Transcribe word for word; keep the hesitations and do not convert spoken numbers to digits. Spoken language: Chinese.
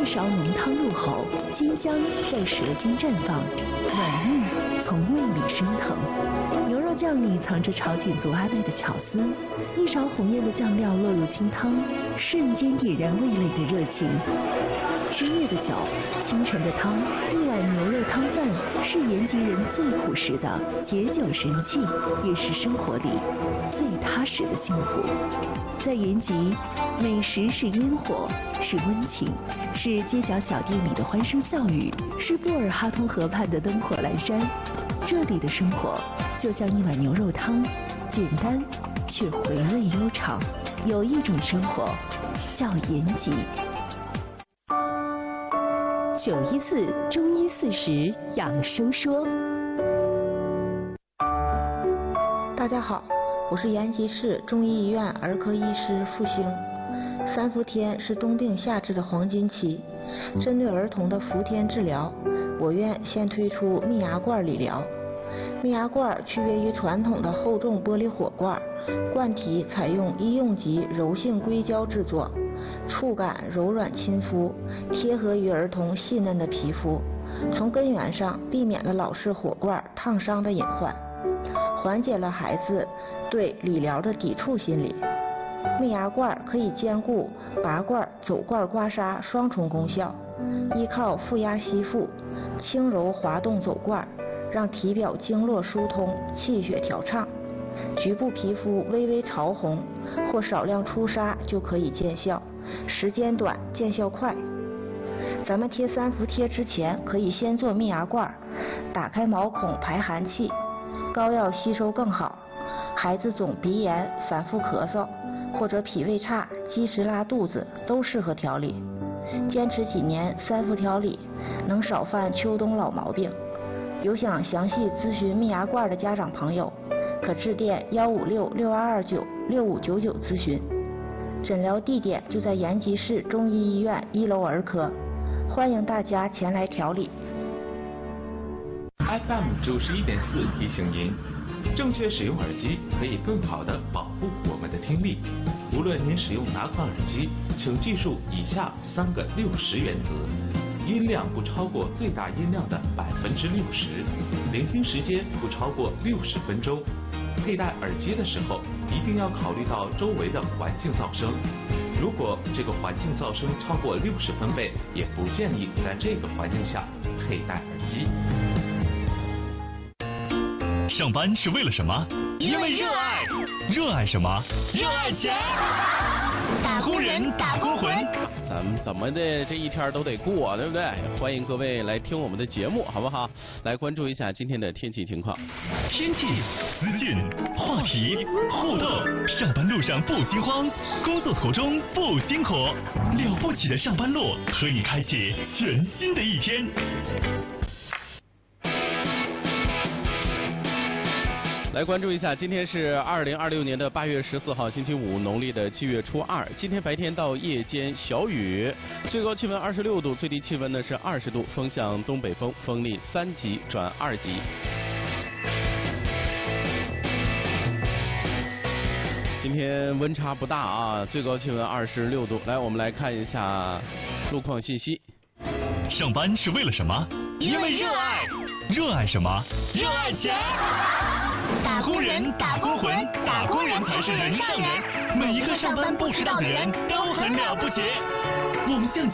勺浓汤入口，鲜香在舌尖绽放，暖意从胃里升腾。牛肉酱里藏着朝鲜族阿妹的巧思，一勺红艳的酱料落入清汤，瞬间点燃味蕾的热情。深夜的酒，清晨的汤，一碗牛肉汤饭是延吉人最朴实的解酒神器，也是生活里最踏实的幸福。在延吉，美食是烟火，是温情，是街角小店里的欢声笑语，是布尔哈通河畔的灯火阑珊。这里的生活就像一碗牛肉汤，简单却回味悠长。有一种生活叫延吉。九一四中医四十养生说。 大家好，我是延吉市中医医院儿科医师付兴。三伏天是冬病夏治的黄金期，针对儿童的伏天治疗，我院先推出蜜芽罐理疗。蜜芽罐区别于传统的厚重玻璃火罐，罐体采用医用级柔性硅胶制作，触感柔软亲肤，贴合于儿童细嫩的皮肤，从根源上避免了老式火罐烫伤的隐患，缓解了孩子对理疗的抵触心理。蜜芽罐可以兼顾拔罐、走罐刮痧双重功效，依靠负压吸附，轻柔滑动走罐，让体表经络疏通，气血调畅，局部皮肤微微潮红或少量出痧就可以见效，时间短，见效快。咱们贴三伏贴之前，可以先做蜜芽罐，打开毛孔排寒气，膏药吸收更好。孩子总鼻炎、反复咳嗽，或者脾胃差、积食拉肚子，都适合调理。坚持几年，三伏调理，能少犯秋冬老毛病。有想详细咨询蜜芽罐的家长朋友，可致电幺五六六二二九六五九九咨询。诊疗地点就在延吉市中医医院一楼儿科，欢迎大家前来调理。 F M 九十一点四提醒您，正确使用耳机可以更好地保护我们的听力。无论您使用哪款耳机，请记住以下三个六十原则：音量不超过最大音量的百分之六十，聆听时间不超过六十分钟。佩戴耳机的时候，一定要考虑到周围的环境噪声。如果这个环境噪声超过六十分贝，也不建议在这个环境下佩戴耳机。 上班是为了什么？ 因为热爱。 热爱什么？ 热爱钱。打工人，打工魂。 咱们怎么的这一天都得过，对不对？欢迎各位来听我们的节目，好不好？来关注一下今天的天气情况。 天气、资讯、话题、互动，上班路上不心慌，工作途中不辛苦，了不起的上班路和你开启全新的一天。 来关注一下，今天是二零二六年的八月十四号，星期五，农历的七月初二。今天白天到夜间小雨，最高气温二十六度，最低气温呢是二十度，风向东北风，风力三级转二级。今天温差不大啊，最高气温二十六度。来，我们来看一下路况信息。 上班是为了什么？ 因为热爱。 热爱什么？ 热爱钱。打工人，打工魂，打工人才是人上人。 每一个上班不迟到的人都很了不起。我们向前。